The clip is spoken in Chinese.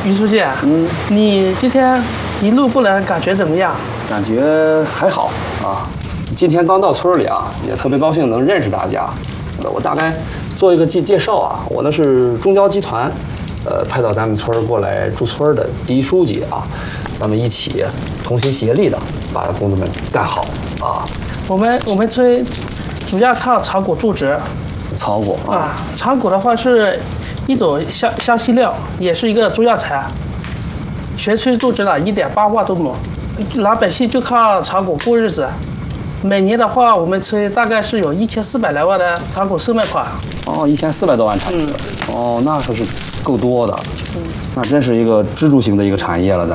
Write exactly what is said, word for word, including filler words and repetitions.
于书记，嗯，你今天一路过来感觉怎么样？ 感觉还好啊。今天刚到村里啊，也特别高兴能认识大家。我大概做一个介介绍啊，我呢是中交集团，呃，派到咱们村过来驻村的第一书记啊，咱们一起同心协力的把工作们干好啊。 我们我们村主要靠草果种植。 草果啊， 啊，草果的话是一种香香辛料，也是一个中药材。全村种植了一点八万多亩，老百姓就靠草果过日子。每年的话，我们村大概是有一千四百来万的草果售卖款。 哦，一千四百多万产值， 嗯、 哦，那可是够多的，嗯，那真是一个支柱型的一个产业了。咱